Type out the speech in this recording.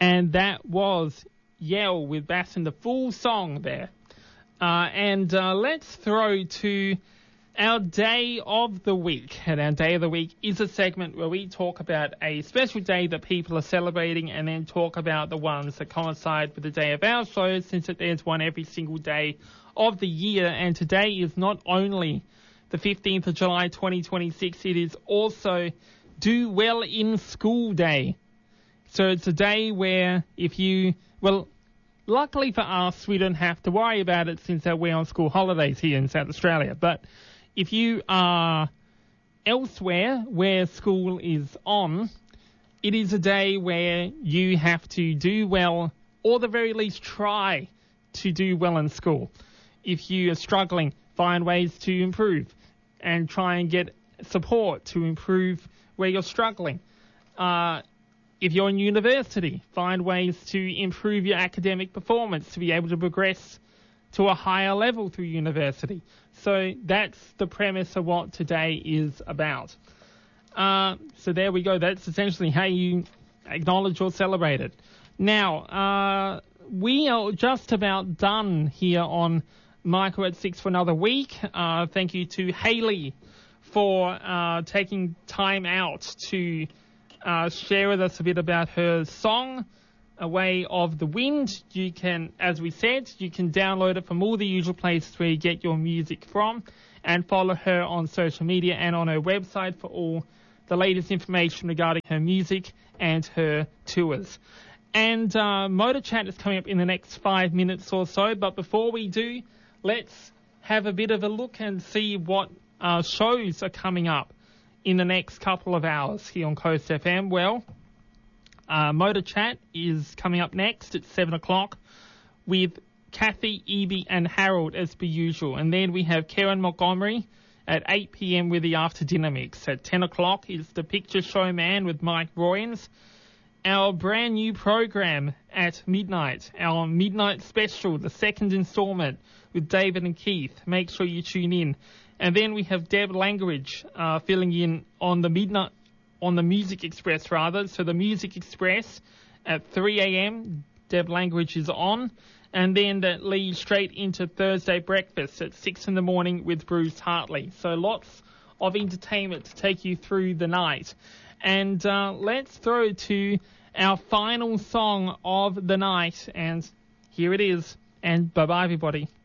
And that was Yell with Bass in the full song there. And let's throw to our Day of the Week. And our Day of the Week is a segment where we talk about a special day that people are celebrating and then talk about the ones that coincide with the day of our show, since there's one every single day of the year. And today is not only the 15th of July 2026, it is also Do Well in School Day. So it's a day where if you, well, luckily for us, we don't have to worry about it since we're on school holidays here in South Australia. But if you are elsewhere where school is on, it is a day where you have to do well, or at the very least try to do well in school. If you are struggling, find ways to improve and try and get support to improve where you're struggling. If you're in university, find ways to improve your academic performance to be able to progress to a higher level through university. So that's the premise of what today is about. So there we go. That's essentially how you acknowledge or celebrate it. Now, we are just about done here on Michael at 6 for another week. Thank you to Hayley for taking time out to share with us a bit about her song, A Way of the Wind. You can, as we said, you can download it from all the usual places where you get your music from, and follow her on social media and on her website for all the latest information regarding her music and her tours. And Motor Chat is coming up in the next 5 minutes or so, but before we do, let's have a bit of a look and see what shows are coming up in the next couple of hours here on Coast FM. Well, Motor Chat is coming up next at 7 o'clock with Kathy, Evie and Harold as per usual. And then we have Karen Montgomery at 8 p.m. with the After Dinner Mix. At 10 o'clock is The Picture Show Man with Mike Royans. Our brand new program at midnight, our midnight special, the second instalment with David and Keith. Make sure you tune in. And then we have Deb Langridge filling in on the Music Express rather. So the Music Express at 3 a.m. Deb Langridge is on. And then that leads straight into Thursday breakfast at 6 in the morning with Bruce Hartley. So lots of entertainment to take you through the night. And let's throw to our final song of the night. And here it is. And bye-bye, everybody.